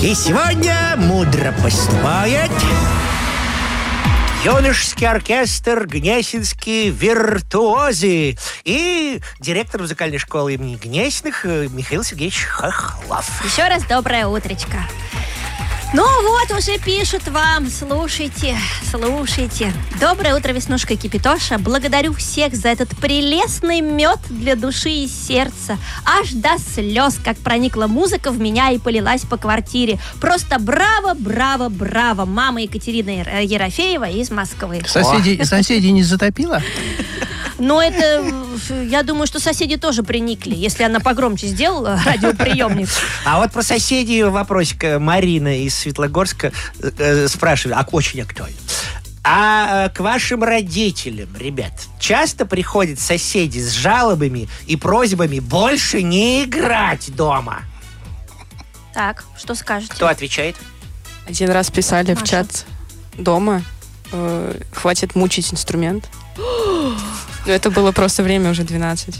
И сегодня мудро поступает юношеский оркестр «Гнесинские виртуозы» и директор музыкальной школы имени Гнесиных Михаил Сергеевич Хохлов. Еще раз доброе утречко. Ну вот, уже пишут вам. Слушайте. Доброе утро, Веснушка и Кипятоша. Благодарю всех за этот прелестный мед для души и сердца. Аж до слез, как проникла музыка в меня и полилась по квартире. Просто браво, браво, браво. Мама Екатерина Ерофеева из Москвы. Соседей не затопило? Но это, я думаю, что соседи тоже приникли, если она погромче сделала радиоприемник. А вот про соседей вопросик. Марина из Светлогорска спрашивает, очень актуально. А к вашим родителям, ребят, часто приходят соседи с жалобами и просьбами больше не играть дома? Так, что скажете? Кто отвечает? Один раз писали в чат дома, хватит мучить инструмент. Но это было просто время уже 12.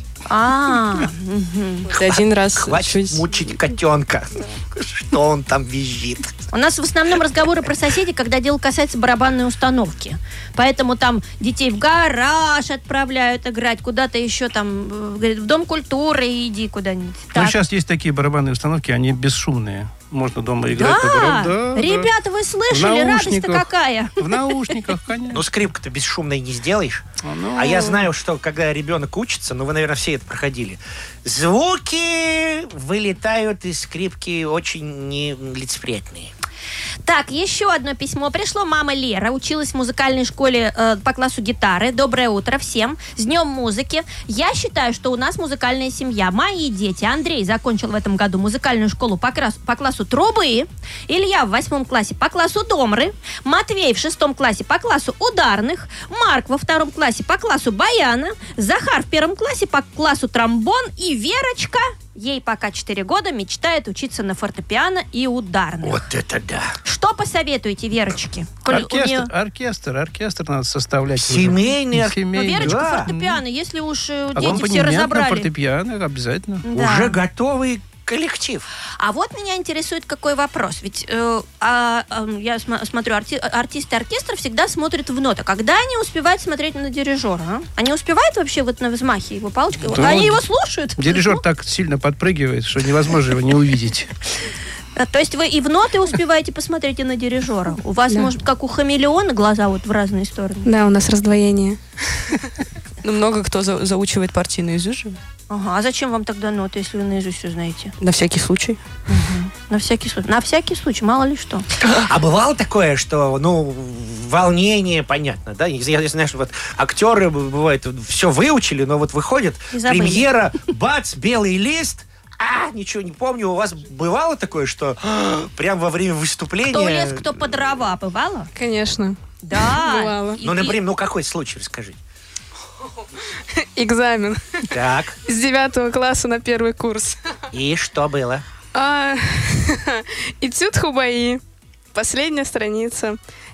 Один раз... Хватит мучить котенка. Что он там визжит? У нас в основном разговоры про соседей, когда дело касается барабанной установки. Поэтому там детей в гараж отправляют играть, куда-то еще там, говорят, в Дом культуры иди куда-нибудь. Ну, сейчас есть такие барабанные установки, они бесшумные. Можно дома играть. Да? Ребята, вы слышали? Радость-то какая? В наушниках, конечно. Ну, скрипку-то бесшумной не сделаешь. А я знаю, что когда ребенок учится, вы, наверное, все это проходили, звуки вылетают из скрипки очень нелицеприятные. Так, еще одно письмо пришло. Мама Лера училась в музыкальной школе по классу гитары. Доброе утро всем. С днем музыки. Я считаю, что у нас музыкальная семья. Мои дети. Андрей закончил в этом году музыкальную школу по классу трубы. Илья в 8 классе по классу домры. Матвей в 6 классе по классу ударных. Марк во 2 классе по классу баяна. Захар в 1 классе по классу тромбон. И Верочка, ей пока 4 года, мечтает учиться на фортепиано и ударных. Вот это да! Что посоветуете Верочке? Оркестр надо составлять. Семейный. Ну, Верочка, фортепиано, если уж дети все разобрали. разобрали. Фортепиано обязательно. Да. Уже готовый коллектив. А вот меня интересует какой вопрос. Ведь я смотрю, артисты оркестра всегда смотрят в ноты. Когда они успевают смотреть на дирижера? А? Они успевают вообще вот на взмахе его палочкой? Да, они его слушают? Дирижер так сильно подпрыгивает, что невозможно его не увидеть. То есть вы и в ноты успеваете посмотреть, и на дирижера? У вас, может, как у хамелеона, глаза вот в разные стороны? Да, у нас раздвоение. Ну, много кто заучивает партии наизусть же. Ага, а зачем вам тогда ноты, если вы наизусть все знаете? На всякий случай. На всякий случай. На всякий случай, мало ли что. А бывало такое, что, волнение, понятно, да? Я знаю, что вот актеры, бывает, все выучили, но вот выходит премьера, бац, белый лист, ничего не помню. У вас бывало такое, что прям во время выступления... Кто лез, кто по дрова, бывало? Конечно. Да. Бывало. Например, какой случай, расскажи. Экзамен. Так. С 9 класса на 1 курс. И что было? Этюд Хубаи. Последняя страница.